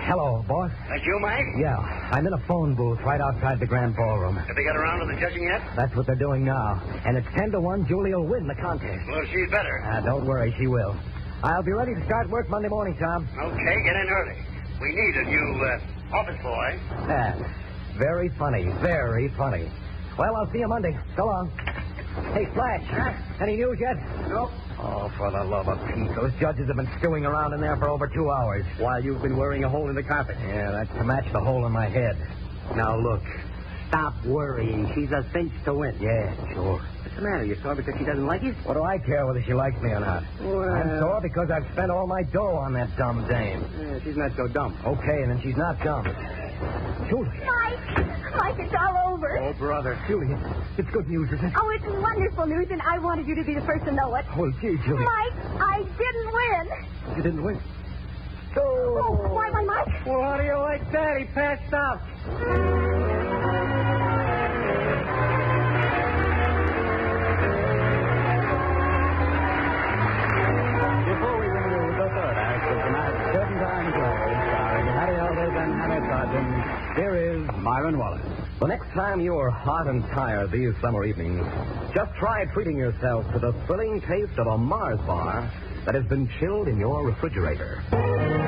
Hello, boss. That you, Mike? Yeah, I'm in a phone booth right outside the Grand Ballroom. Have they got around to the judging yet? That's what they're doing now. And it's 10-1, Julie will win the contest. Well, she's better. Don't worry, she will. I'll be ready to start work Monday morning, Tom. Okay, get in early. We need a new office boy. Very funny, very funny. Well, I'll see you Monday. So long. Hey, Flash. Any news yet? Nope. Oh, for the love of Pete. Those judges have been stewing around in there for over 2 hours. While you've been wearing a hole in the carpet. Yeah, that's to match the hole in my head. Now, look. Stop worrying. She's a cinch to win. Yeah, sure. What's the matter? You sore because she doesn't like you? What do I care whether she likes me or not? Well... I'm sore because I've spent all my dough on that dumb dame. Yeah, she's not so dumb. Okay, then she's not dumb. Julie. Mike, it's all over. Oh, brother. Julie, it's good news, isn't it? Oh, it's wonderful news, and I wanted you to be the first to know it. Well, gee, Julie. Mike, I didn't win. You didn't win. Oh, why, Mike? Well, how do you like that? He passed out. Before we bring you the third act of tonight's Curtain Time Play, starring Harry Eldridge and Hannah Sargent, here is Myron Wallace. The next time you're hot and tired these summer evenings, just try treating yourself to the thrilling taste of a Mars bar that has been chilled in your refrigerator.